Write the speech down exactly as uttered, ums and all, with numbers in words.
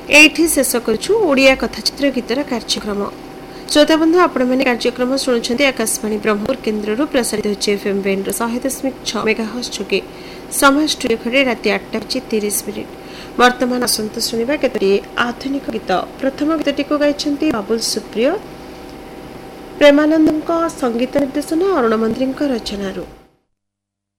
एठी शेष करूछु ओडिया कथाचित्र गीतर कार्यक्रम। श्रोता बंधु आपण मैंने कार्यक्रम शुणुंट आकाशवाणी ब्रह्मपुर केन्द्र प्रसारित होची एफएम बैंड शहे दशमिक छह मेगाहर्ट्ज जोगे समय स्टूडियो खड़े राति आठटा बजी तीस मिनिट। वर्तमान आसंत शुणा केतोटी आधुनिक गीत। प्रथम गीतटी को गाइछन्ती बाबुल सुप्रिय, प्रेमानंद संगीत निर्देशन अरुण मंत्री रचनारू।